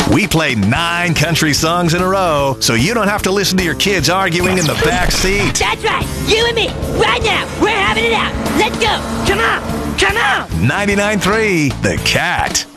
We play 9 country songs in a row, so you don't have to listen to your kids arguing in the back seat. That's right. You and me. Right now. We're having it out. Let's go. Come on. Come on. 99.3 The Cat.